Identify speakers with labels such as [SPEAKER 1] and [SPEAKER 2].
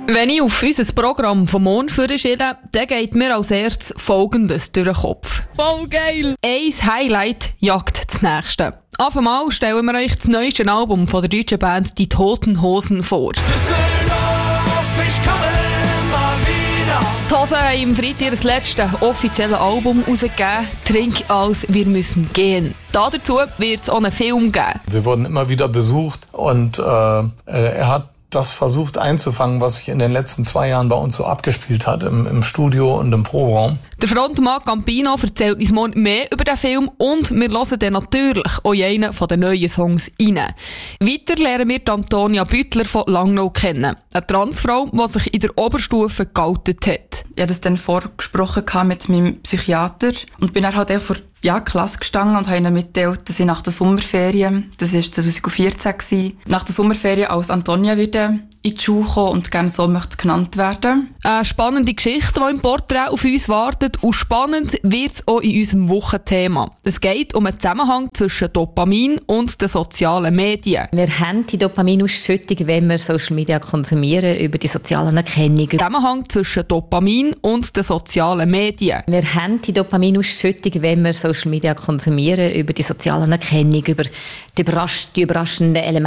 [SPEAKER 1] Wenn ich auf unser Programm vom Mond schiele, dann geht mir als erstes Folgendes durch den Kopf. Voll geil! Ein Highlight jagt das nächste. Auf einmal stellen wir euch das neueste Album von der deutschen Band Die Toten Hosen vor. Die Hosen haben im Freitag das letzte offizielle Album rausgegeben, «Trink aus, wir müssen gehen». Dazu wird es auch einen Film geben.
[SPEAKER 2] Wir wurden immer wieder besucht und er hat das versucht einzufangen, was sich in den letzten 2 Jahren bei uns so abgespielt hat, im Studio und im Proberaum.
[SPEAKER 1] Der Frontmann Campino erzählt uns morgen mehr über den Film und wir hören dann natürlich auch einen von den neuen Songs rein. Weiter lernen wir Antonia Büttler von Langnau kennen. Eine Transfrau, die sich in der Oberstufe geoutet hat.
[SPEAKER 3] Ich hatte das dann vorgesprochen mit meinem Psychiater und bin dann halt auch vor Klasse gestanden und habe ihnen mitgeteilt, dass ich nach der Sommerferien, das war 2014, nach der Sommerferien als Antonia wieder in die Schule kommen und gerne so möchte genannt werden.
[SPEAKER 1] Eine spannende Geschichte, die im Porträt auf uns wartet, und spannend wird es auch in unserem Wochenthema. Es geht um einen Zusammenhang zwischen Dopamin und den sozialen Medien.
[SPEAKER 4] Wir haben die Dopaminausschüttung, wenn wir Social Media konsumieren, über die sozialen Erkennungen.
[SPEAKER 1] Zusammenhang zwischen Dopamin und den sozialen Medien.
[SPEAKER 4] Wir haben die Dopaminausschüttung, wenn wir Social Media konsumieren, über die sozialen Erkennungen, über die überraschenden Elemente.